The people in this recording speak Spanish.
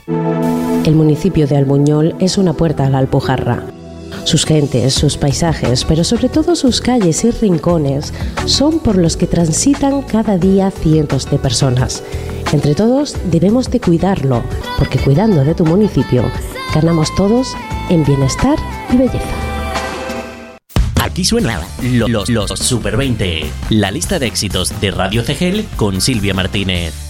El municipio de Albuñol es una puerta a la Alpujarra. Sus gentes, sus paisajes, pero sobre todo sus calles y rincones son por los que transitan cada día cientos de personas. Entre todos debemos de cuidarlo, porque cuidando de tu municipio, ganamos todos en bienestar y belleza. Aquí suena los Super 20, la lista de éxitos de Radio CGL con Silvia Martínez.